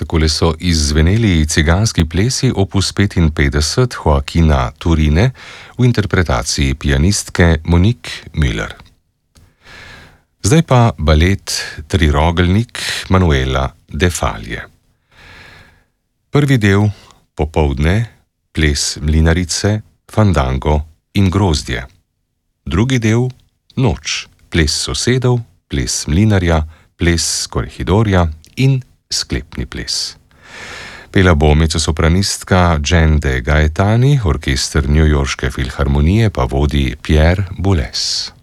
Takole so izzveneli ciganski plesi opus 55 Joaquina Turine v interpretaciji pianistke Monique Müller. Zdaj pa balet Trirogelnik Manuela de Falla. Prvi del popoldne, ples mlinarice, fandango in grozdje. Drugi del noč, ples sosedov, ples mlinarja, ples korehidorja in sklepni ples. Pela bo mezzosopranistka Jen de Gaetani, orkester newyorške filharmonije pa vodi Pierre Boulez.